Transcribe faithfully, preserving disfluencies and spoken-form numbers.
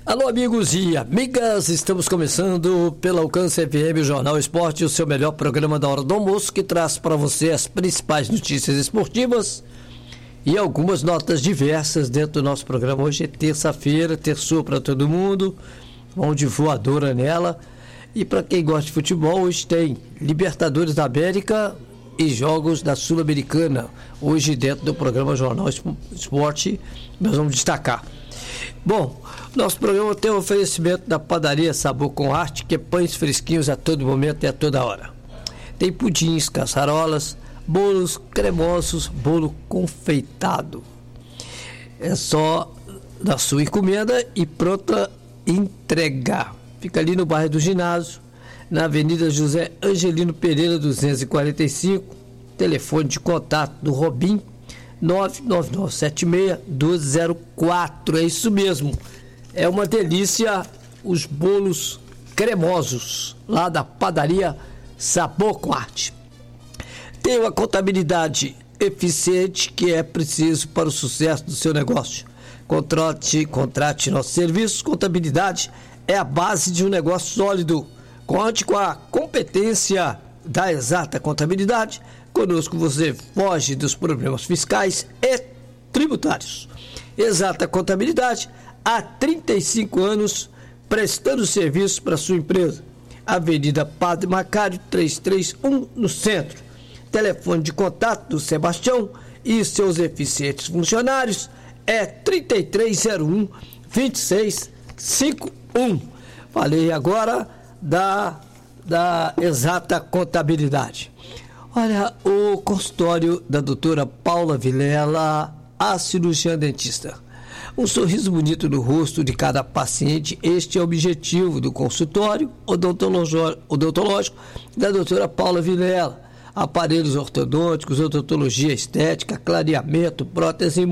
Alô, amigos e amigas, estamos começando pela Alcance F M, o Jornal Esporte, o seu melhor programa da hora do almoço, que traz para você as principais notícias esportivas e algumas notas diversas dentro do nosso programa. Hoje é terça-feira, terçou para todo mundo, mão de voadora nela. E para quem gosta de futebol, hoje tem Libertadores da América e Jogos da Sul-Americana. Hoje, dentro do programa Jornal Esporte, nós vamos destacar. Bom, nosso programa tem um oferecimento da Padaria Sabor com Arte, que é pães fresquinhos a todo momento e a toda hora. Tem pudins, caçarolas, bolos cremosos, bolo confeitado. É só da sua encomenda e pronta entregar. Fica ali no bairro do Ginásio, na Avenida José Angelino Pereira, duzentos e quarenta e cinco. Telefone de contato do Robin, nove nove nove sete seis dois zero quatro. É isso mesmo. É uma delícia os bolos cremosos lá da Padaria Sabor com Arte. Tem uma contabilidade eficiente que é preciso para o sucesso do seu negócio. Contrate, contrate nossos serviços. Contabilidade é a base de um negócio sólido. Conte com a competência da Exata Contabilidade. Conosco você foge dos problemas fiscais e tributários. Exata Contabilidade, há trinta e cinco anos, prestando serviços para sua empresa. Avenida Padre Macário, trezentos e trinta e um, no centro. Telefone de contato do Sebastião e seus eficientes funcionários é trinta e três zero um, vinte e seis cinquenta e um. Falei agora da, da Exata Contabilidade. Olha, o consultório da doutora Paula Vilela, a cirurgiã dentista. Um sorriso bonito no rosto de cada paciente, este é o objetivo do consultório odontológico da doutora Paula Vilela. Aparelhos ortodônticos, odontologia estética, clareamento, prótese